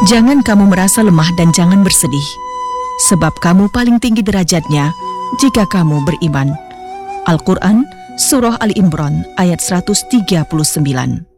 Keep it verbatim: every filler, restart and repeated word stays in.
Jangan kamu merasa lemah dan jangan bersedih, sebab kamu paling tinggi derajatnya jika kamu beriman. Al-Quran, Surah Ali Imran, ayat seratus tiga puluh sembilan.